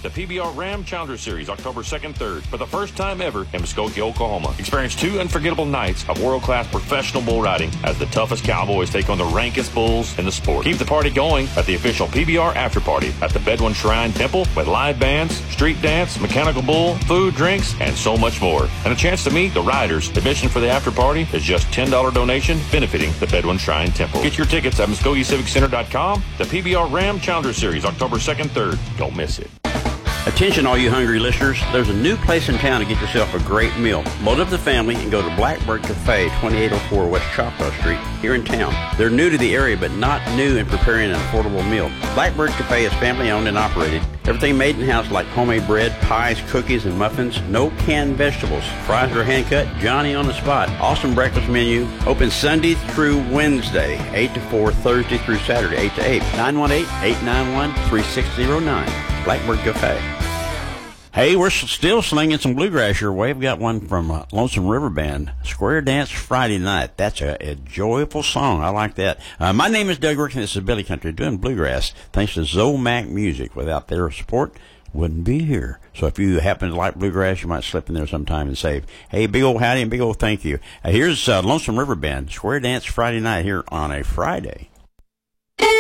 the PBR Ram Challenger Series, October 2nd, 3rd, for the first time ever in Muskogee, Oklahoma. Experience 2 unforgettable nights of world-class professional bull riding as the toughest cowboys take on the rankest bulls in the sport. Keep the party going at the official PBR After Party at the Bedouin Shrine Temple with live bands, street dance, mechanical bull, food, drinks, and so much more. And a chance to meet the riders. Admission for the after party is just $10 donation benefiting the Bedouin Shrine Temple. Get your tickets at MuskogeeCivicCenter.com. The PBR Ram Challenger Series, October 2nd, 3rd. Don't miss it. Attention all you hungry listeners, there's a new place in town to get yourself a great meal. Load up the family and go to Blackbird Cafe, 2804 West Choctaw Street, here in town. They're new to the area, but not new in preparing an affordable meal. Blackbird Cafe is family owned and operated. Everything made in-house like homemade bread, pies, cookies, and muffins. No canned vegetables. Fries are hand-cut, Johnny on the spot. Awesome breakfast menu. Open Sunday through Wednesday, 8 to 4, Thursday through Saturday, 8 to 8. 918-891-3609. Blackbird Cafe. Hey, we're still slinging some bluegrass your way. We've got one from Lonesome River Band, Square Dance Friday Night. That's a joyful song. I like that. My name is Doug Rick, and this is Billy Country doing bluegrass. Thanks to Zomac Music. Without their support, wouldn't be here. So if you happen to like bluegrass, you might slip in there sometime and say, hey, big old howdy and big old thank you. Here's Lonesome River Band, Square Dance Friday Night here on a Friday.